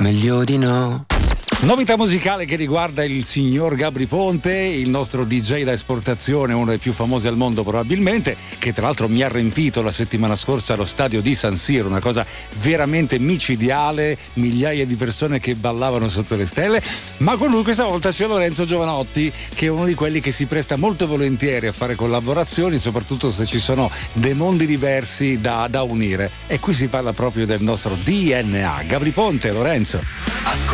meglio di no. Novità musicale che riguarda il signor Gabry Ponte, il nostro DJ da esportazione, uno dei più famosi al mondo probabilmente, che tra l'altro mi ha riempito la settimana scorsa allo stadio di San Siro, una cosa veramente micidiale, migliaia di persone che ballavano sotto le stelle. Ma con lui questa volta c'è Lorenzo Giovanotti, che è uno di quelli che si presta molto volentieri a fare collaborazioni, soprattutto se ci sono dei mondi diversi da unire. E qui si parla proprio del nostro DNA. Gabry Ponte, Lorenzo.